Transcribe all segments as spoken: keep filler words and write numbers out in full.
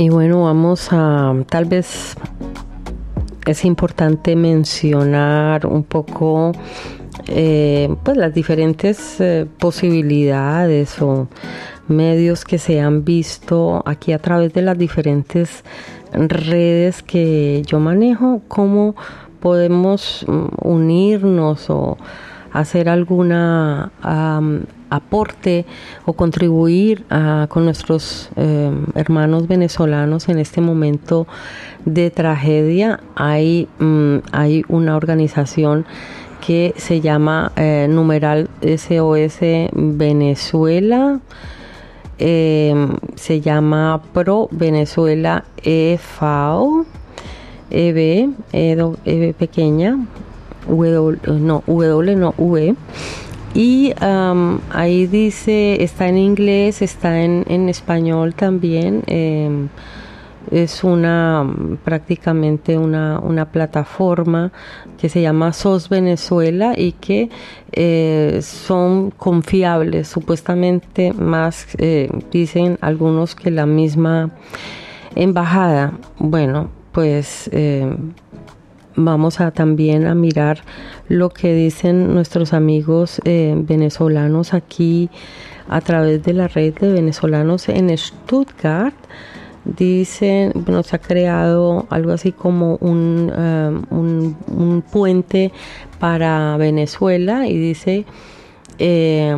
Y bueno, vamos a, tal vez es importante mencionar un poco eh, pues las diferentes eh, posibilidades o medios que se han visto aquí a través de las diferentes redes que yo manejo, cómo podemos unirnos o hacer alguna um, aporte o contribuir a, con nuestros eh, hermanos venezolanos en este momento de tragedia. Hay, um, hay una organización que se llama eh, numeral S O S Venezuela, eh, se llama Pro Venezuela E F A O, E B, E, e pequeña, W, no, W, no, V. Y um, ahí dice, está en inglés, está en, en español también. Eh, es una prácticamente una, una plataforma que se llama S O S Venezuela y que eh, son confiables, supuestamente más, eh, dicen algunos, que la misma embajada. Bueno, pues eh, vamos a también a mirar lo que dicen nuestros amigos eh, venezolanos aquí a través de la red de venezolanos en Stuttgart. Dicen, bueno, se ha creado algo así como un, um, un, un puente para Venezuela, y dice eh,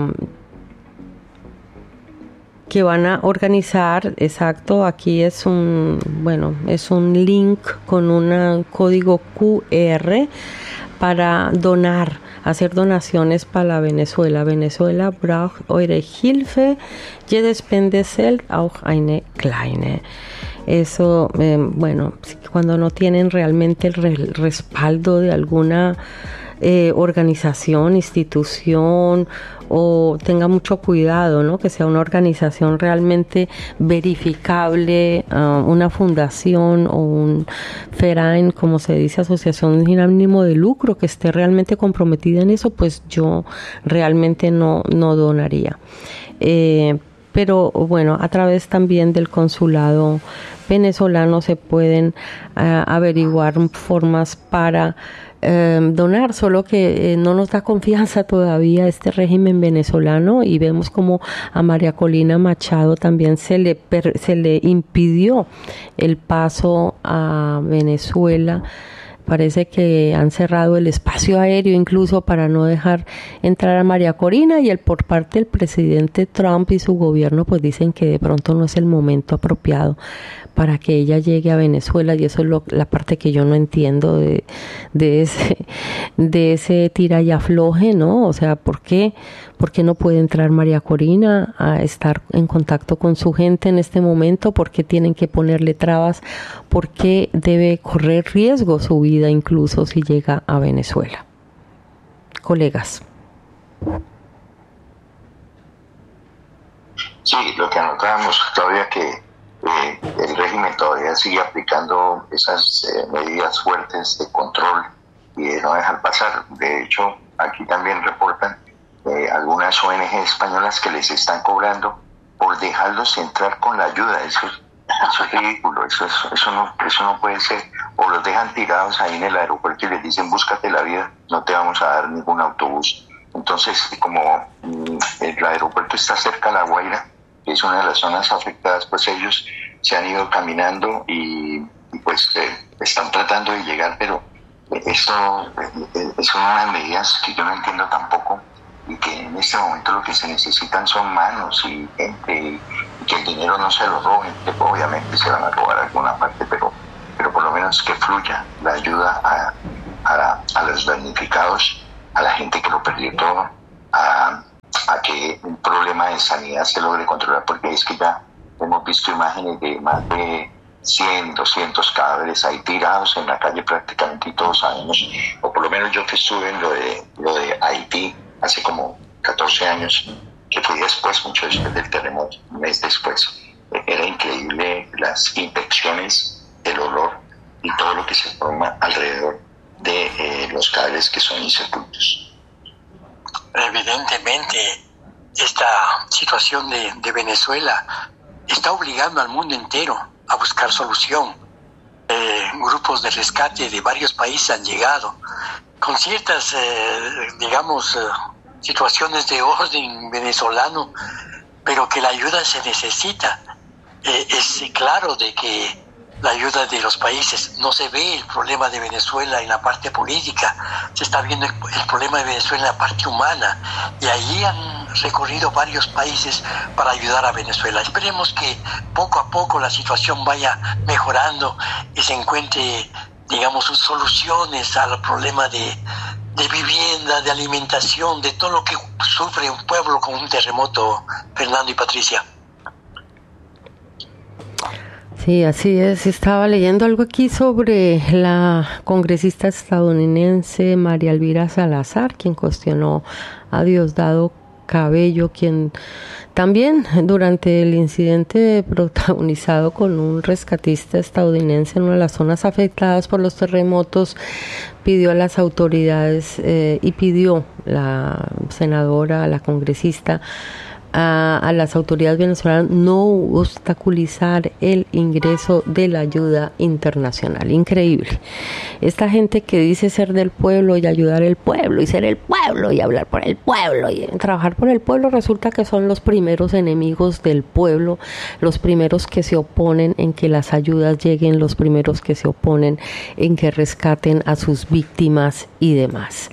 que van a organizar, exacto, aquí es un, bueno, es un link con un código Q R para donar, hacer donaciones para Venezuela. Venezuela braucht eure Hilfe, jede Spende zählt, auch eine kleine. Eso, eh, bueno, cuando no tienen realmente el re- respaldo de alguna eh, organización, institución, o tenga mucho cuidado, ¿no? Que sea una organización realmente verificable, uh, una fundación o un Verein, como se dice, asociación sin ánimo de lucro, que esté realmente comprometida en eso, pues yo realmente no, no donaría. Eh, pero bueno, a través también del consulado venezolano se pueden uh, averiguar formas para Eh, donar, solo que eh, no nos da confianza todavía este régimen venezolano, y vemos como a María Corina Machado también se le, per, se le impidió el paso a Venezuela. Parece que han cerrado el espacio aéreo incluso para no dejar entrar a María Corina, y el por parte del presidente Trump y su gobierno pues dicen que de pronto no es el momento apropiado para que ella llegue a Venezuela, y eso es lo, la parte que yo no entiendo de, de ese de ese tira y afloje, ¿no? O sea, ¿por qué? ¿Por qué no puede entrar María Corina a estar en contacto con su gente en este momento? ¿Por qué tienen que ponerle trabas? ¿Por qué debe correr riesgo su vida incluso si llega a Venezuela? Colegas. Sí, lo que anotábamos todavía que Eh, el régimen todavía sigue aplicando esas eh, medidas fuertes de control y de no dejar pasar. De hecho, aquí también reportan eh, algunas O N G españolas que les están cobrando por dejarlos entrar con la ayuda. Eso, eso es ridículo, eso, eso, eso, no, eso no puede ser. O los dejan tirados ahí en el aeropuerto y les dicen, búscate la vida, no te vamos a dar ningún autobús. Entonces, como mm, el aeropuerto está cerca de La Guaira, que es una de las zonas afectadas, pues ellos se han ido caminando y, y pues eh, están tratando de llegar, pero esto eh, son unas medidas que yo no entiendo tampoco, y que en este momento lo que se necesitan son manos y gente, y, y que el dinero no se lo roben, que obviamente se van a robar alguna parte, pero, pero por lo menos que fluya la ayuda a, a, a los damnificados, a la gente que lo perdió todo, a a que un problema de sanidad se logre controlar, porque es que ya hemos visto imágenes de más de cien, doscientos cadáveres ahí tirados en la calle prácticamente, y todos sabemos, o por lo menos yo que estuve en lo de, lo de Haití hace como catorce años, que fui después, mucho después del terremoto, un mes después, era increíble las infecciones, el olor y todo lo que se forma alrededor de eh, los cadáveres que son insepultos. Evidentemente, esta situación de, de Venezuela está obligando al mundo entero a buscar solución. Eh, grupos de rescate de varios países han llegado con ciertas, eh, digamos, eh, situaciones de orden venezolano, pero que la ayuda se necesita. Eh, es claro de que la ayuda de los países, no se ve el problema de Venezuela en la parte política, se está viendo el, el problema de Venezuela en la parte humana, y allí han recorrido varios países para ayudar a Venezuela. Esperemos que poco a poco la situación vaya mejorando y se encuentre, digamos, soluciones al problema de, de vivienda, de alimentación, de todo lo que sufre un pueblo con un terremoto, Fernando y Patricia. Sí, así es. Estaba leyendo algo aquí sobre la congresista estadounidense María Elvira Salazar, quien cuestionó a Diosdado Cabello, quien también durante el incidente protagonizado con un rescatista estadounidense en una de las zonas afectadas por los terremotos, pidió a las autoridades eh, y pidió la senadora, la congresista, A, a las autoridades venezolanas no obstaculizar el ingreso de la ayuda internacional. Increíble. Esta gente que dice ser del pueblo y ayudar al pueblo y ser el pueblo y hablar por el pueblo y trabajar por el pueblo, resulta que son los primeros enemigos del pueblo, los primeros que se oponen en que las ayudas lleguen, los primeros que se oponen en que rescaten a sus víctimas y demás.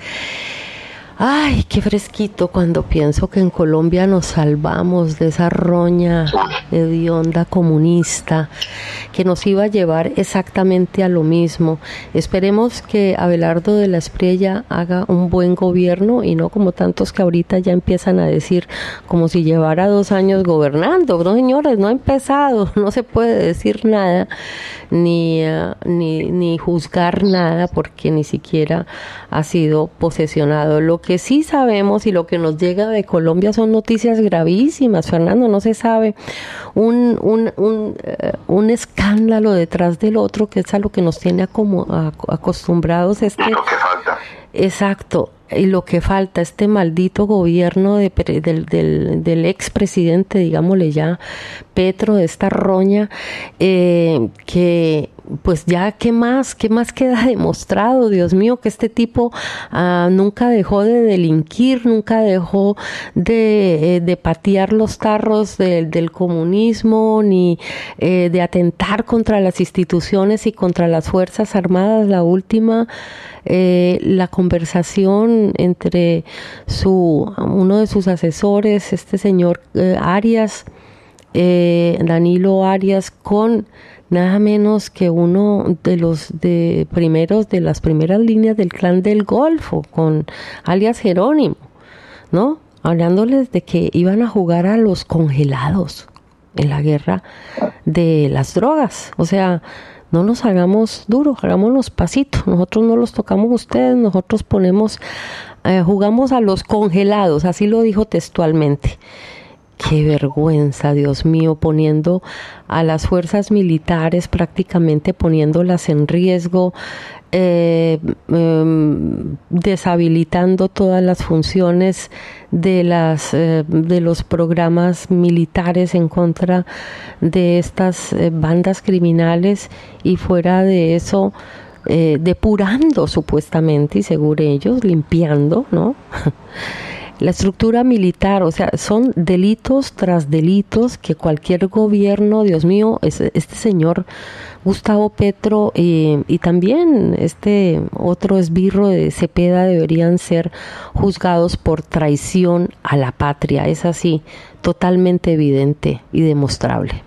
Ay, qué fresquito cuando pienso que en Colombia nos salvamos de esa roña hedionda comunista que nos iba a llevar exactamente a lo mismo. Esperemos que Abelardo de la Espriella haga un buen gobierno y no como tantos que ahorita ya empiezan a decir como si llevara dos años gobernando. No, señores, no ha empezado, no se puede decir nada ni, uh, ni, ni juzgar nada porque ni siquiera ha sido posesionado. Lo que sí sabemos y lo que nos llega de Colombia son noticias gravísimas, Fernando, no se sabe, un, un, un, uh, un escándalo detrás del otro, que es a lo que nos tiene como acostumbrados. Este, y lo que falta. Exacto. Y lo que falta, este maldito gobierno de, del, del, del expresidente, digámosle ya, Petro, de esta roña, eh, que pues ya, ¿qué más? ¿Qué más queda demostrado? Dios mío, que este tipo uh, nunca dejó de delinquir, nunca dejó de, eh, de patear los tarros de, del comunismo, ni eh, de atentar contra las instituciones y contra las Fuerzas Armadas. La última, eh, la conversación entre su uno de sus asesores, este señor eh, Arias, eh, Danilo Arias, con nada menos que uno de los de primeros de las primeras líneas del Clan del Golfo, con alias Jerónimo, ¿no? Hablándoles de que iban a jugar a los congelados en la guerra de las drogas. O sea, no nos hagamos duros, hagámonos pasitos. Nosotros no los tocamos ustedes, nosotros ponemos, eh, jugamos a los congelados, así lo dijo textualmente. Qué vergüenza, Dios mío, poniendo a las fuerzas militares, prácticamente poniéndolas en riesgo, eh, eh, deshabilitando todas las funciones de las eh, de los programas militares en contra de estas eh, bandas criminales, y fuera de eso, eh, depurando supuestamente, y según ellos, limpiando, ¿no? La estructura militar, o sea, son delitos tras delitos que cualquier gobierno, Dios mío, este señor Gustavo Petro eh, y también este otro esbirro de Cepeda deberían ser juzgados por traición a la patria. Es así, totalmente evidente y demostrable.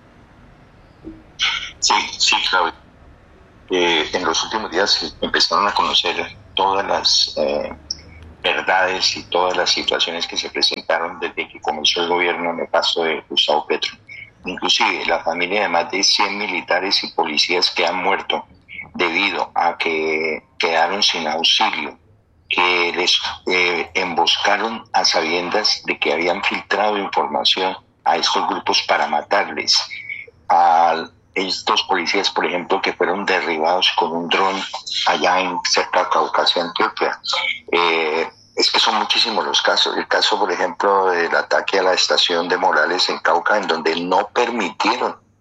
Sí, sí, Claudia. Eh, en los últimos días empezaron a conocer todas las eh, verdades y todas las situaciones que se presentaron desde que comenzó el gobierno nefasto de Gustavo Petro. Inclusive la familia de más de cien militares y policías que han muerto debido a que quedaron sin auxilio, que les eh, emboscaron a sabiendas de que habían filtrado información a estos grupos para matarles. A estos policías, por ejemplo, que fueron derribados con un dron allá en cerca de Caucasia, Antioquia. Eh, es que son muchísimos los casos. El caso, por ejemplo, del ataque a la estación de Morales en Cauca, en donde no permitieron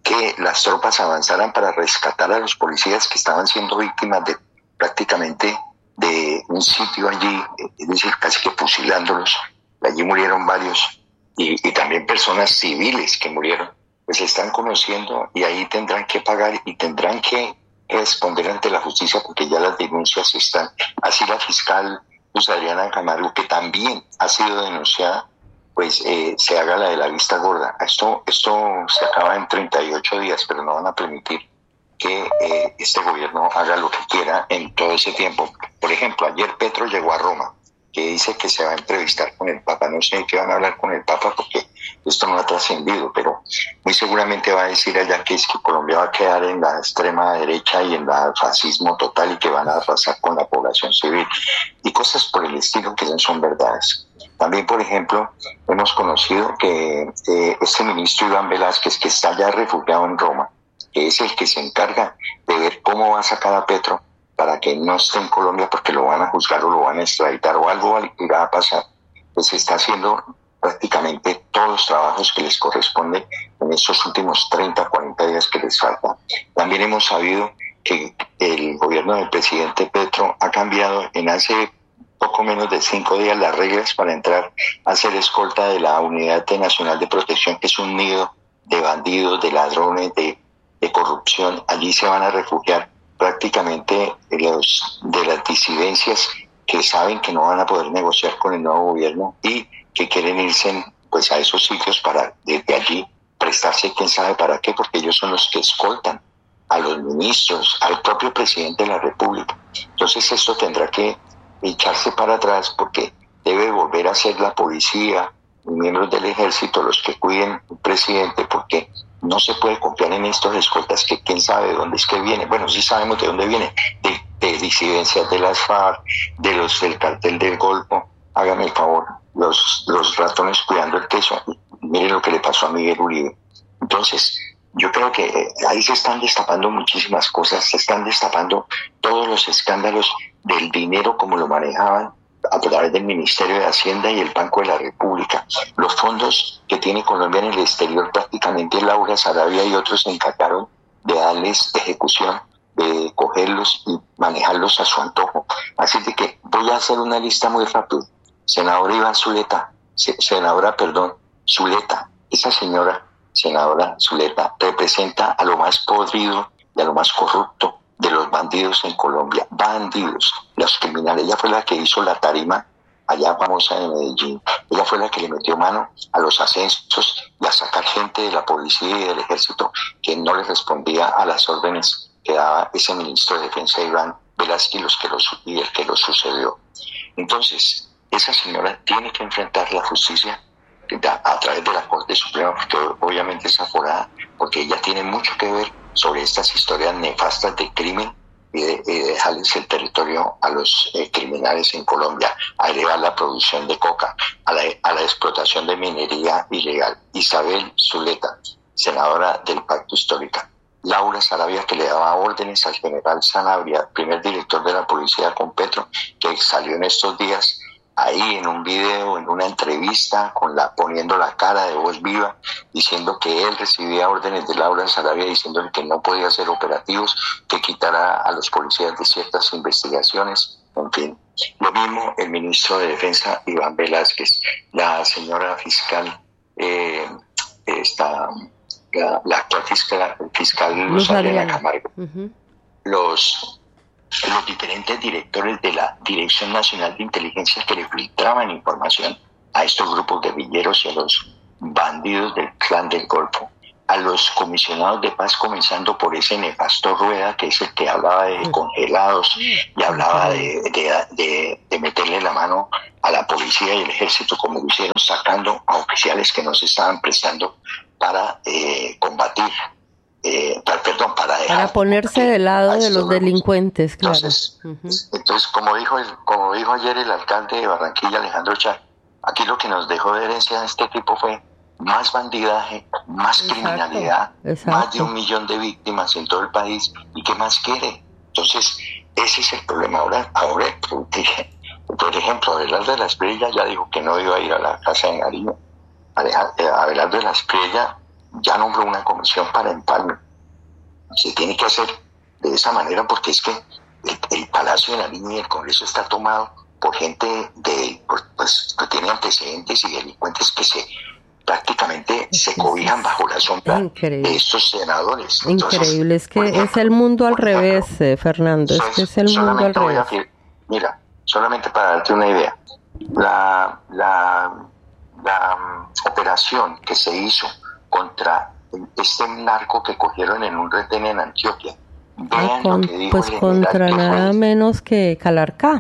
que las tropas avanzaran para rescatar a los policías que estaban siendo víctimas de prácticamente de un sitio allí, es decir, casi que fusilándolos. Allí murieron varios y, y también personas civiles que murieron. Pues se están conociendo y ahí tendrán que pagar y tendrán que responder ante la justicia porque ya las denuncias están. Así la fiscal Luz Adriana Camargo, que también ha sido denunciada, pues eh, se haga la de la vista gorda. Esto, esto se acaba en treinta y ocho días, pero no van a permitir que eh, este gobierno haga lo que quiera en todo ese tiempo. Por ejemplo, ayer Petro llegó a Roma, que dice que se va a entrevistar con el Papa. No sé qué van a hablar con el Papa porque esto no ha trascendido, pero muy seguramente va a decir allá que es que Colombia va a quedar en la extrema derecha y en el fascismo total y que van a arrasar con la población civil y cosas por el estilo que no son verdades. También, por ejemplo, hemos conocido que eh, este ministro Iván Velázquez, que está ya refugiado en Roma, que es el que se encarga de ver cómo va a sacar a Petro para que no esté en Colombia porque lo van a juzgar o lo van a extraditar o algo va a pasar, pues está haciendo prácticamente todos los trabajos que les corresponden en estos últimos treinta, cuarenta días que les faltan. También hemos sabido que el gobierno del presidente Petro ha cambiado en hace poco menos de cinco días las reglas para entrar a ser escolta de la Unidad Nacional de Protección, que es un nido de bandidos, de ladrones, de, de corrupción. Allí se van a refugiar prácticamente los de las disidencias que saben que no van a poder negociar con el nuevo gobierno y que quieren irse pues a esos sitios para desde allí prestarse quién sabe para qué, porque ellos son los que escoltan a los ministros, al propio presidente de la República. Entonces esto tendrá que echarse para atrás porque debe volver a ser la policía, miembros del ejército los que cuiden al presidente, porque no se puede confiar en estos escoltas que quién sabe de dónde es que viene. Bueno, sí sabemos de dónde viene, de, de disidencias de las FARC, de los del cartel del Golfo. Hágame el favor, los, los ratones cuidando el queso. Miren lo que le pasó a Miguel Uribe. Entonces, yo creo que ahí se están destapando muchísimas cosas, se están destapando todos los escándalos del dinero como lo manejaban a través del Ministerio de Hacienda y el Banco de la República. Los fondos que tiene Colombia en el exterior, prácticamente Laura Sarabia y otros se encargaron de darles ejecución, de cogerlos y manejarlos a su antojo. Así de que voy a hacer una lista muy rápida. Senadora Iván Zuleta, senadora, perdón, Zuleta, esa señora, senadora Zuleta, representa a lo más podrido y a lo más corrupto de los bandidos en Colombia. Bandidos, los criminales. Ella fue la que hizo la tarima allá famosa en Medellín. Ella fue la que le metió mano a los ascensos y a sacar gente de la policía y del ejército que no le respondía a las órdenes que daba ese ministro de Defensa, Iván Velázquez, los que lo, y el que lo sucedió. Entonces, esa señora tiene que enfrentar la justicia a través de la Corte Suprema, porque obviamente es aforada, porque ella tiene mucho que ver sobre estas historias nefastas de crimen y de, y de dejarles el territorio a los eh, criminales en Colombia, a elevar la producción de coca, a la, a la explotación de minería ilegal. Isabel Zuleta, senadora del Pacto Histórico. Laura Sarabia, que le daba órdenes al general Sanabria, primer director de la policía con Petro, que salió en estos días ahí en un video, en una entrevista, con la poniendo la cara de voz viva, diciendo que él recibía órdenes de Laura Sarabia, diciéndole que no podía hacer operativos, que quitara a los policías de ciertas investigaciones, en fin. Lo mismo el ministro de Defensa, Iván Velázquez, la señora fiscal, eh, esta, la, la actual fiscal, fiscal Luz Adriana Camargo, uh-huh. los... los diferentes directores de la Dirección Nacional de Inteligencia que le filtraban información a estos grupos guerrilleros y a los bandidos del Clan del Golfo, a los comisionados de paz, comenzando por ese nefasto Rueda, que es el que hablaba de congelados y hablaba de, de, de, de meterle la mano a la policía y el ejército, como lo hicieron, sacando a oficiales que no se estaban prestando para eh, combatir. Eh, perdón, para dejar, para ponerse del lado de los delincuentes, claro. Entonces, uh-huh. entonces como dijo el, como dijo ayer el alcalde de Barranquilla, Alejandro Char, aquí lo que nos dejó de herencia este tipo fue más bandidaje, más exacto, criminalidad, exacto. más de un millón de víctimas en todo el país. ¿Y qué más quiere? Entonces, ese es el problema ahora. Ahora, por ejemplo, Abelardo de la Espriella ya dijo que no iba a ir a la casa de Nariño. Abelardo de la Espriella ya nombró una comisión para empalme. Se tiene que hacer de esa manera porque es que el, el Palacio de Nariño y el Congreso está tomado por gente de, pues, que tiene antecedentes y delincuentes que se prácticamente se cobijan bajo la sombra Increíble. de estos senadores. Increíble, Entonces, es que ejemplo, es el mundo al ejemplo, revés, eh, Fernando, es que es el mundo al revés. A, mira, solamente para darte una idea, la, la, la um, operación que se hizo contra este narco que cogieron en un retén en Antioquia, vean ah, con, lo que dijo pues el contra nada fue, menos que Calarcá.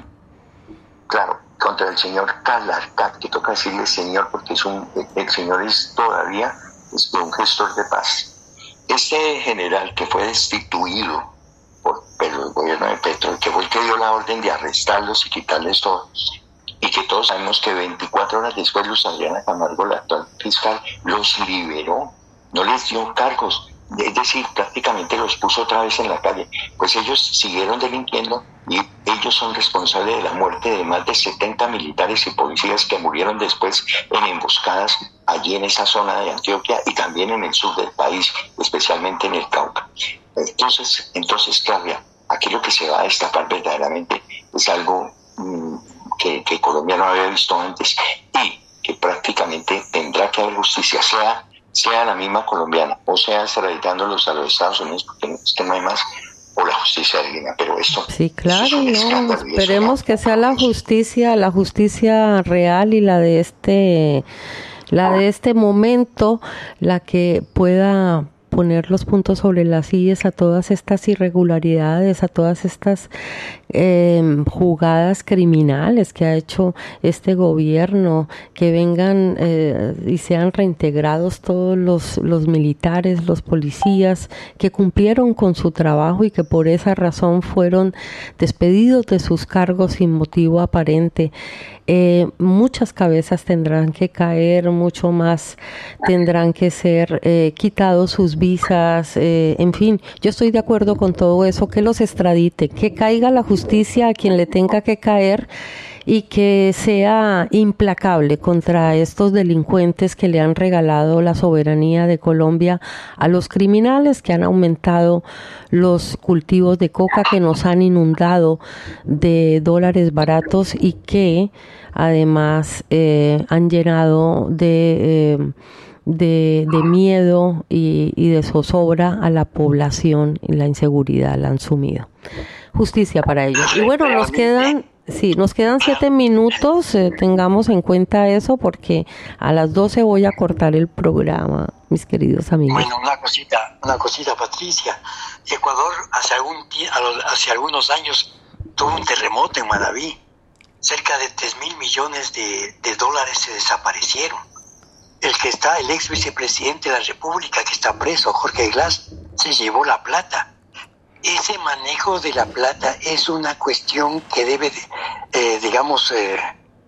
Claro, contra el señor Calarcá, que toca decirle señor porque es un, el señor es todavía es un gestor de paz. Este general que fue destituido por, por el gobierno de Petro, que fue el que dio la orden de arrestarlos y quitarles todo, y que todos sabemos que veinticuatro horas después Luz Adriana Camargo, la actual fiscal, los liberó, no les dio cargos, es decir, prácticamente los puso otra vez en la calle, pues ellos siguieron delinquiendo y ellos son responsables de la muerte de más de setenta militares y policías que murieron después en emboscadas allí en esa zona de Antioquia y también en el sur del país, especialmente en el Cauca. Entonces, entonces Claudia, aquí lo que se va a destapar verdaderamente es algo mmm, que, que Colombia no había visto antes y que prácticamente tendrá que haber justicia, sea sea la misma colombiana, o sea extraditándolos a los Estados Unidos, porque es que no hay más, o la justicia divina, pero esto... Sí, claro, esto no, esperemos que sea la justicia, la justicia real y la de este, la de este momento, la que pueda poner los puntos sobre las sillas a todas estas irregularidades, a todas estas eh, jugadas criminales que ha hecho este gobierno, que vengan eh, y sean reintegrados todos los, los militares, los policías que cumplieron con su trabajo y que por esa razón fueron despedidos de sus cargos sin motivo aparente. Eh, muchas cabezas tendrán que caer, mucho más tendrán que ser eh, quitados sus visas, eh, en fin, yo estoy de acuerdo con todo eso, que los extradite, que caiga la justicia a quien le tenga que caer y que sea implacable contra estos delincuentes que le han regalado la soberanía de Colombia a los criminales que han aumentado los cultivos de coca, que nos han inundado de dólares baratos y que además eh, han llenado de, eh, de, de miedo y, y de zozobra a la población, y la inseguridad la han sumido. Justicia para ellos. Y bueno, nos quedan... Sí, nos quedan siete minutos, eh, tengamos en cuenta eso porque a las doce voy a cortar el programa, mis queridos amigos. Bueno, una cosita, una cosita, Patricia. Ecuador hace, algún, hace algunos años tuvo un terremoto en Manabí. Cerca de tres mil millones de, de dólares se desaparecieron. El que está, el ex vicepresidente de la República que está preso, Jorge Glass, se llevó la plata. Ese manejo de la plata es una cuestión que debe, eh, digamos, eh,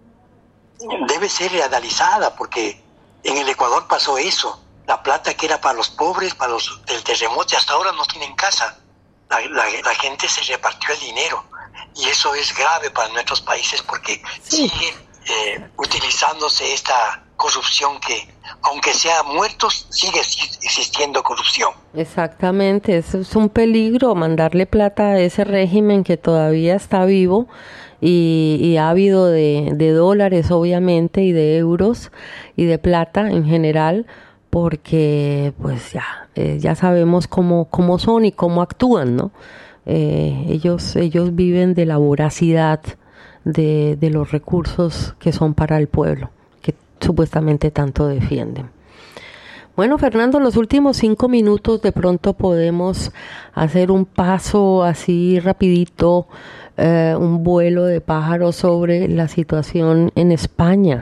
debe ser analizada, porque en el Ecuador pasó eso. La plata que era para los pobres, para los del terremoto, hasta ahora no tienen casa. La, la, la gente se repartió el dinero. Y eso es grave para nuestros países porque sí. sigue eh, utilizándose esta corrupción que, aunque sea muertos, sigue existiendo corrupción. Exactamente, eso es un peligro, mandarle plata a ese régimen que todavía está vivo y, y ávido de, de dólares, obviamente, y de euros y de plata en general, porque pues ya, eh, ya sabemos cómo, cómo son y cómo actúan, ¿no? Eh, ellos, ellos viven de la voracidad de, de los recursos que son para el pueblo, que supuestamente tanto defienden. Bueno, Fernando, los últimos cinco minutos de pronto podemos hacer un paso así rapidito, eh, un vuelo de pájaro sobre la situación en España.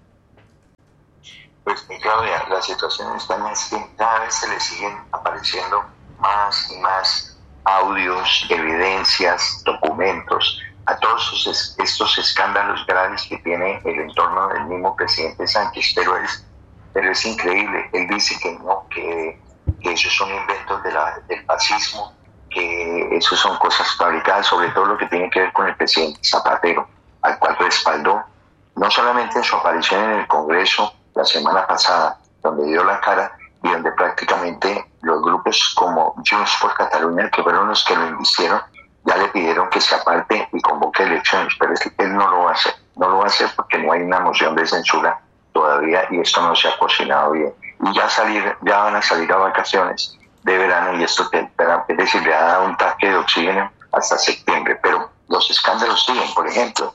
Pues Claudia, la situación en España es que cada vez se le siguen apareciendo más y más audios, evidencias, documentos a todos estos, estos escándalos graves que tiene el entorno del mismo presidente Sánchez, pero es, pero es increíble. Él dice que no, que, que esos son inventos de la, del fascismo, que esos son cosas fabricadas, sobre todo lo que tiene que ver con el presidente Zapatero, al cual respaldó, no solamente en su aparición en el Congreso la semana pasada, donde dio la cara, y donde prácticamente los grupos como Junts por Cataluña, que fueron los que lo invistieron, ya le pidieron que se aparte y convoque elecciones, pero es que él no lo va a hacer, no lo va a hacer porque no hay una moción de censura todavía y esto no se ha cocinado bien. Y ya salir, ya van a salir a vacaciones de verano y esto te, es decir, le ha dado un tanque de oxígeno hasta septiembre, pero los escándalos siguen. Por ejemplo,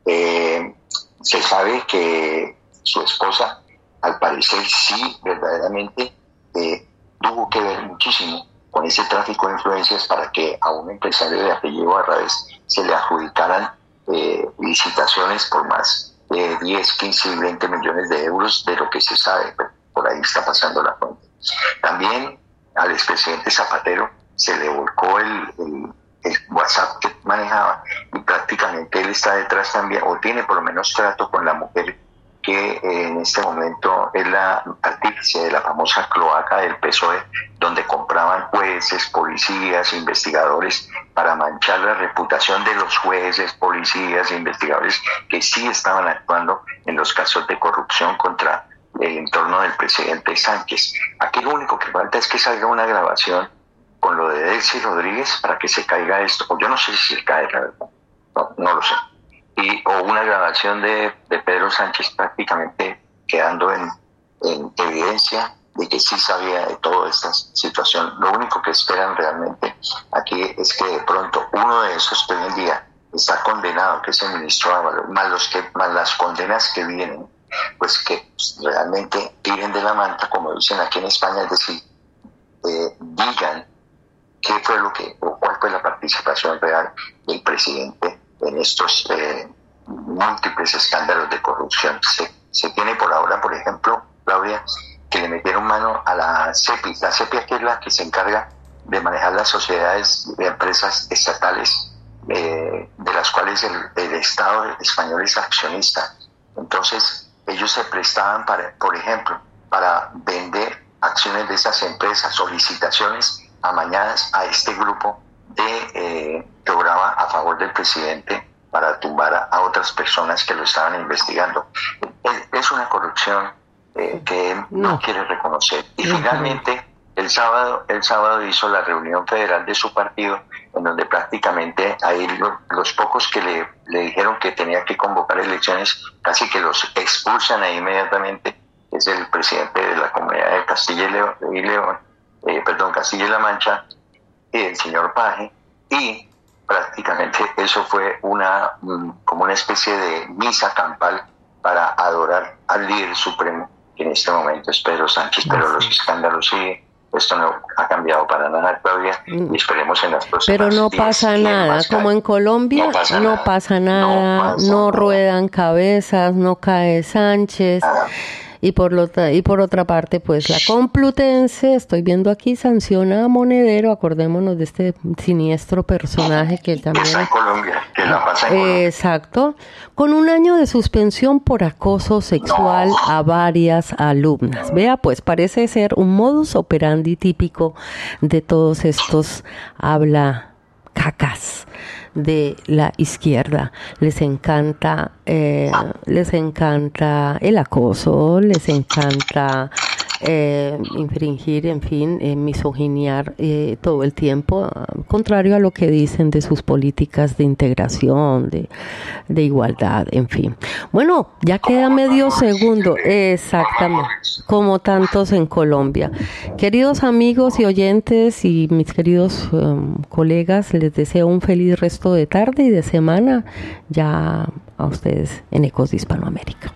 eh, se sabe que su esposa, al parecer, sí, verdaderamente eh, tuvo que ver muchísimo con ese tráfico de influencias para que a un empresario de apellido Barrabés se le adjudicaran eh, licitaciones por más de diez, quince y veinte millones de euros de lo que se sabe. Por ahí está pasando la fuente. También al expresidente Zapatero se le volcó el, el, el WhatsApp que manejaba y prácticamente él está detrás también, o tiene por lo menos trato con la mujer que eh, en este momento es la artífice de la famosa cloaca del P S O E, donde compraban jueces, policías, investigadores para manchar la reputación de los jueces, policías e investigadores que sí estaban actuando en los casos de corrupción contra el entorno del presidente Sánchez. Aquí lo único que falta es que salga una grabación con lo de Delcy Rodríguez para que se caiga esto, o yo no sé si se cae, la verdad, no, no lo sé. Y, o una grabación de, de Pedro Sánchez prácticamente quedando en, en evidencia de que sí sabía de toda esta situación. Lo único que esperan realmente aquí es que de pronto uno de esos que hoy en día está condenado, que es el ministro Ábalos, más, los que, más las condenas que vienen, pues que pues, realmente tiren de la manta, como dicen aquí en España, es decir, eh, digan qué fue lo que, o cuál fue la participación real del presidente en estos eh, múltiples escándalos de corrupción. Se, se tiene por ahora, por ejemplo, Claudia, que le metieron mano a la CEPI. La CEPI aquí es la que se encarga de manejar las sociedades de empresas estatales, eh, de las cuales el, el Estado español es accionista. Entonces, ellos se prestaban, para, por ejemplo, para vender acciones de esas empresas, solicitaciones amañadas a este grupo de eh, que obraba a favor del presidente para tumbar a, a otras personas que lo estaban investigando. Es, es una corrupción eh, que no. no quiere reconocer. Y no, finalmente, no. el sábado el sábado hizo la reunión federal de su partido, en donde prácticamente ahí lo, los pocos que le, le dijeron que tenía que convocar elecciones, casi que los expulsan ahí inmediatamente. Es el presidente de la Comunidad de Castilla y León, y León eh, perdón, Castilla y La Mancha, el señor Paje, y prácticamente eso fue una como una especie de misa campal para adorar al líder supremo, que en este momento es Pedro Sánchez, pero los escándalos siguen. Esto no ha cambiado para nada todavía y esperemos en las próximas. Pero no pasa nada, como en Colombia, no pasa no nada, pasa nada, no, pasa no nada. Ruedan cabezas, no cae Sánchez. Nada. Y por, lo, y por otra parte, pues la Complutense, estoy viendo aquí, sanciona a Monedero, acordémonos de este siniestro personaje que también... Está en Colombia, que la pasa en Colombia. Exacto, con un año de suspensión por acoso sexual no. a varias alumnas. Vea, pues parece ser un modus operandi típico de todos estos habla cacas de la izquierda. Les encanta eh, les encanta el acoso, les encanta eh, infringir, en fin, eh, misoginiar eh, todo el tiempo, contrario a lo que dicen de sus políticas de integración, de, de igualdad, en fin. Bueno, ya queda medio segundo, exactamente, como tantos en Colombia. Queridos amigos y oyentes y mis queridos um, colegas, les deseo un feliz resto de tarde y de semana ya a ustedes en Ecos de Hispanoamérica.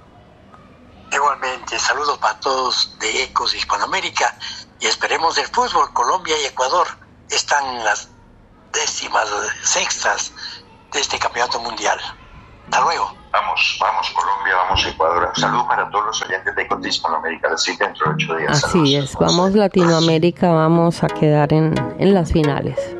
Igualmente, saludos para todos de Ecos de Hispanoamérica y esperemos del fútbol. Colombia y Ecuador están las décimas sextas de este campeonato mundial. Hasta luego. Vamos, vamos Colombia, vamos Ecuador. Saludos para todos los oyentes de Ecos de Hispanoamérica. La cita dentro de ocho días. Así es, vamos Latinoamérica, vamos a quedar en, en las finales.